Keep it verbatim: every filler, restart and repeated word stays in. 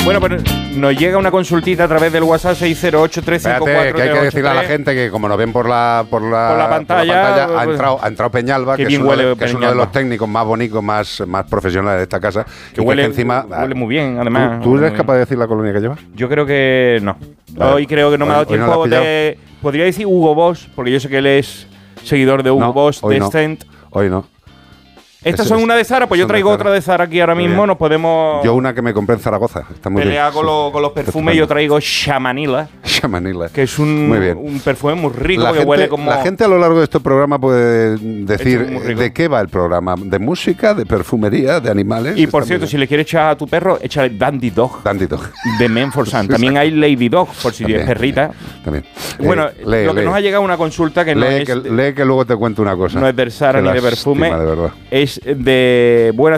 Bueno, pues nos llega una consultita a través del WhatsApp seis cero ocho tres cinco cuatro. Espérate, que hay que decirle a la gente que como nos ven por la por la, por la pantalla, por la pantalla ha, pues, entrado, ha entrado Peñalba, que, es uno, huele, de, que es uno de los técnicos más bonitos, más, más profesionales de esta casa. Que y huele, que encima, huele muy bien, además. ¿Tú, tú eres capaz de decir la colonia que lleva? Yo creo que no. Vale. Hoy creo que no me ha dado Hoy, hoy tiempo no de... Podría decir Hugo Boss, porque yo sé que él es seguidor de Hugo no, Boss, hoy de no. Stent. Hoy no. Estas Ese son es, una de Zara, pues yo traigo otra de Zara aquí ahora Muy mismo. bien. Nos podemos Yo una que me compré en Zaragoza. Está muy pelear bien. con, Sí. lo, con los perfumes. Yo traigo Shamanila, Shamanila. que es un, Muy bien. un perfume muy rico, La que gente, huele como... la gente a lo largo de este programa puede decir Este es muy rico. de qué va el programa. ¿De música, de perfumería, de animales? Y por Está cierto, muy si le quieres echar a tu perro, échale Dandy Dog bien. Dandito. de Menfor Sun. También hay Lady Dog, por si También, es perrita. También. Bueno, Eh, lee, lo que lee. nos ha llegado una consulta que no lee, es... que, de- lee que luego te cuento una cosa. no es del Zara Qué ni de lástima, perfume. de verdad. Es de... Buenas